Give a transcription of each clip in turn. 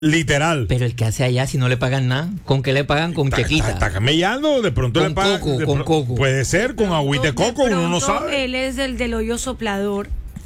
Literal. Pero el que hace allá, si no le pagan nada, ¿con qué le pagan? Con chequita. Está camellando, de pronto con le pagan. Coco, con coco. Puede ser, con agüita de coco, uno no sabe. Él es el del hoyo soplador.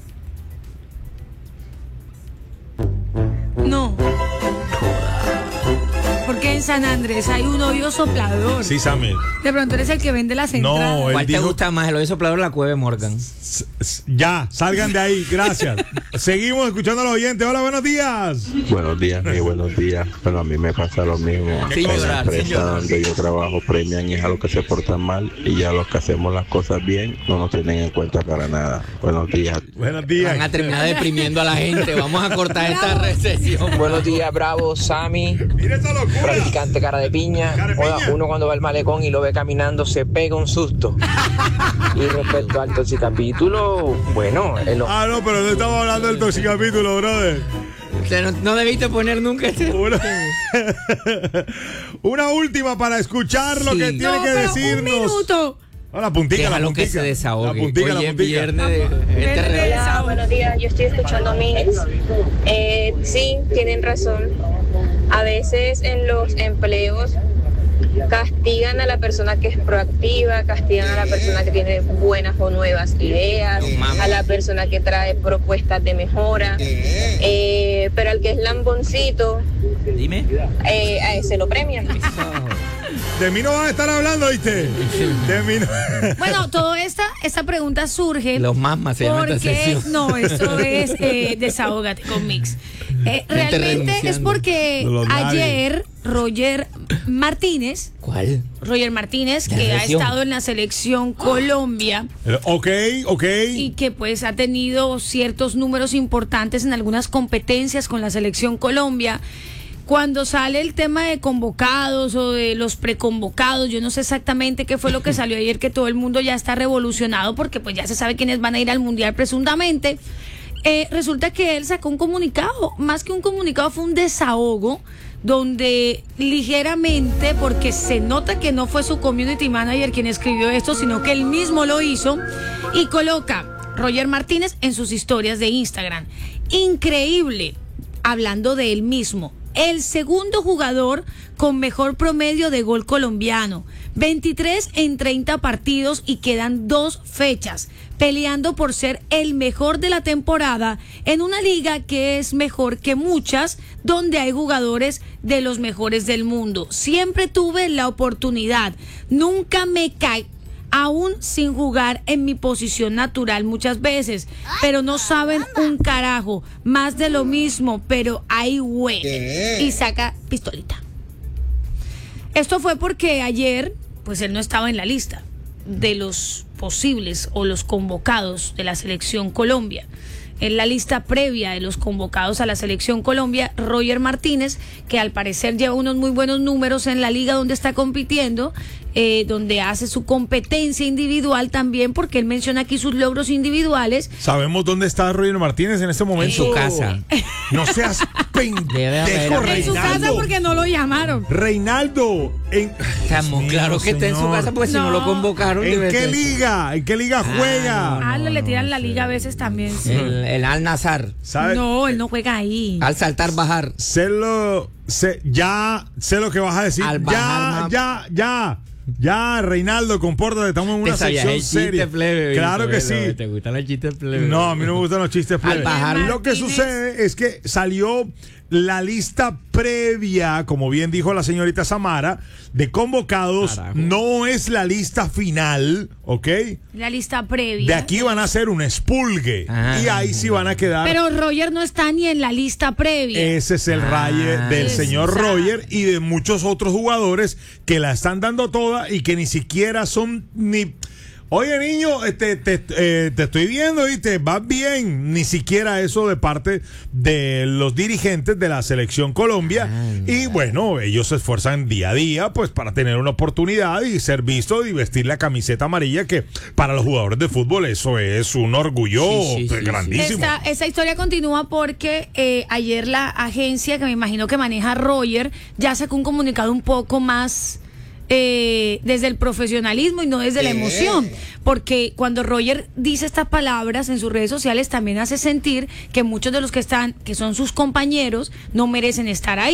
No. Porque en San Andrés hay un hoyo soplador. Sí, Sammy. De pronto eres el que vende las entradas. No, ¿Cuál te gusta más, el hoyo soplador o la cueva de Morgan? Ya, salgan de ahí, gracias. Seguimos escuchando a los oyentes. Hola, buenos días. Buenos días, buenos días. Bueno, a mí me pasa lo mismo. Sin En la llorar, sin empresa llorar. donde yo trabajo premian y es a los que se portan mal y ya los que hacemos las cosas bien no nos tienen en cuenta para nada. Buenos días. Buenos días. Van a terminar deprimiendo a la gente. Vamos a cortar esta recesión. Buenos días, Bravo, Sammy, Mira esa locura. practicante cara de piña. Cara de Oiga, piña. uno cuando va al malecón y lo ve caminando se pega un susto. Y respecto al toxicapítulo, bueno, Ah, no, pero no estamos hablando del toxicapítulo, brother. O sea, no debiste poner nunca este. Una última para escuchar lo Sí. que tiene No, que pero decirnos. un minuto. No, la puntica, la Déjalo puntica. que se desahogue. La puntica, Hoy la es puntica. viernes de este relajo. Hola, buenos días. Yo estoy escuchando Mix. Sí, tienen razón. A veces en los empleos castigan a la persona que es proactiva, castigan a la persona que tiene buenas o nuevas ideas, a la persona que trae propuestas de mejora, pero al que es lamboncito, Dime. a ese lo premian. De mí no van a estar hablando, ¿viste? De mí no. Bueno, toda esta pregunta surge. Los masmas se llaman esta porque sección. no, eso es Desahógate con Mix. Realmente es renunciando. porque Los ayer Roger Martínez, ¿Cuál? que ha selección. estado en la selección Colombia Ok. y que pues ha tenido ciertos números importantes en algunas competencias con la selección Colombia. Cuando sale el tema de convocados o de los preconvocados, yo no sé exactamente qué fue lo que salió ayer, que todo el mundo ya está revolucionado porque pues ya se sabe quiénes van a ir al Mundial presuntamente. Resulta que él sacó un comunicado, más que un comunicado fue un desahogo, donde ligeramente, porque se nota que no fue su community manager quien escribió esto, sino que él mismo lo hizo, y coloca Roger Martínez en sus historias de Instagram. Increíble, hablando de él mismo. El segundo jugador con mejor promedio de gol colombiano. 23 en 30 partidos y quedan 2 fechas. Peleando por ser el mejor de la temporada en una liga que es mejor que muchas, donde hay jugadores de los mejores del mundo. Siempre tuve la oportunidad. Nunca me caí. Aún sin jugar en mi posición natural muchas veces, pero no saben un carajo, más de lo mismo, pero ahí huele. Y saca pistolita. Esto fue porque ayer, pues él no estaba en la lista de los posibles o los convocados de la selección Colombia. En la lista previa de los convocados a la selección Colombia, Roger Martínez, que al parecer lleva unos muy buenos números en la liga donde está compitiendo, donde hace su competencia individual también, porque él menciona aquí sus logros individuales. ¿Sabemos dónde está Roger Martínez en este momento? En su casa. No seas Debe haber pendejo, algo. En su casa Reinaldo. porque no lo llamaron. Reinaldo, Estamos Dios claro mío, que está en su señor. casa, pues si no lo No. convocaron. ¿En debe qué ser. liga? ¿En qué liga juega? Ah, le tiran la liga a veces también. Sí. El Al-Nazar. ¿Sabes? No, él no juega ahí. Al saltar, bajar. Ya sé lo que vas a decir. Al bajar, Ya, Reinaldo, compórtate, estamos en una Te sabías sección el chiste seria. plebe. Claro que Bueno, sí. ¿Te gustan los chistes plebe? No, a mí no me gustan los chistes plebes. Al bajar. Lo que Martínez. sucede es que salió la lista previa, como bien dijo la señorita Samara, de convocados. Carajo. No es la lista final, ¿ok? La lista previa. De aquí van a hacer un expulgue. Ah. Y ahí sí van a quedar. Pero Roger no está ni en la lista previa. Ese es el raye del señor exacto. Roger y de muchos otros jugadores que la están dando toda y que ni siquiera son ni... Oye, niño, te estoy viendo y te vas bien. Ni siquiera eso de parte de los dirigentes de la selección Colombia. Y bueno, ellos se esfuerzan día a día pues para tener una oportunidad y ser visto y vestir la camiseta amarilla, que para los jugadores de fútbol eso es un orgullo Sí, grandísimo. Esta historia continúa porque ayer la agencia, que me imagino que maneja Roger, ya sacó un comunicado un poco más desde el profesionalismo y no desde la emoción, porque cuando Roger dice estas palabras en sus redes sociales también hace sentir que muchos de los que son sus compañeros no merecen estar ahí.